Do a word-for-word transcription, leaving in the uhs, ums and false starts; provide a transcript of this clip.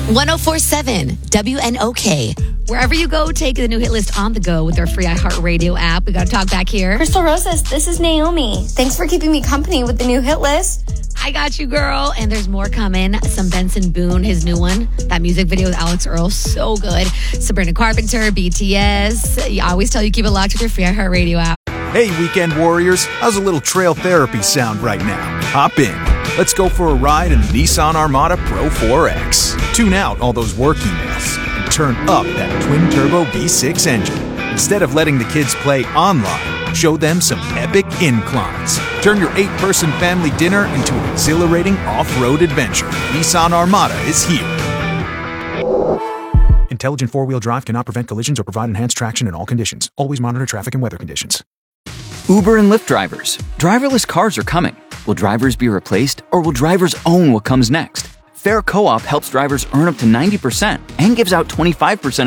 one oh four point seven W N O K. Wherever you go, take the new hit list on the go with our free iHeartRadio app. We got to talk back here. Crystal Rosas, this is Naomi. Thanks for keeping me company with the new hit list. I got you, girl. And there's more coming. Some Benson Boone, his new one. That music video with Alex Earl, so good. Sabrina Carpenter, B T S. I always tell you, keep it locked with your free iHeartRadio app. Hey, weekend warriors. How's a little trail therapy sound right now? Hop in. Let's go for a ride in the Nissan Armada Pro four X. Tune out all those work emails and turn up that twin-turbo V six engine. Instead of letting the kids play online, show them some epic inclines. Turn your eight-person family dinner into an exhilarating off-road adventure. Nissan Armada is here. Intelligent four-wheel drive cannot prevent collisions or provide enhanced traction in all conditions. Always monitor traffic and weather conditions. Uber and Lyft drivers. Driverless cars are coming. Will drivers be replaced, or will drivers own what comes next? Fair Co-op helps drivers earn up to ninety percent and gives out twenty-five percent